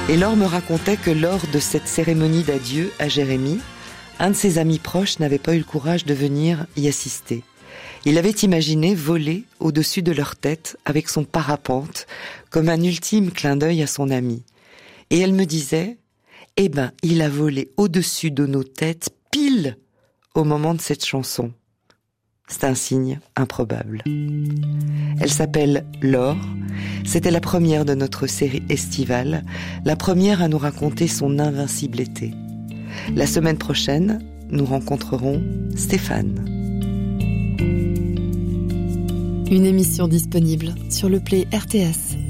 Et Laure me racontait que lors de cette cérémonie d'adieu à Jérémie, un de ses amis proches n'avait pas eu le courage de venir y assister. Il avait imaginé voler au-dessus de leur tête avec son parapente, comme un ultime clin d'œil à son ami. Et elle me disait, il a volé au-dessus de nos têtes pile au moment de cette chanson. C'est un signe improbable. Elle s'appelle Laure. C'était la première de notre série estivale, la première à nous raconter son invincible été. La semaine prochaine, nous rencontrerons Stéphane. Une émission disponible sur le Play RTS.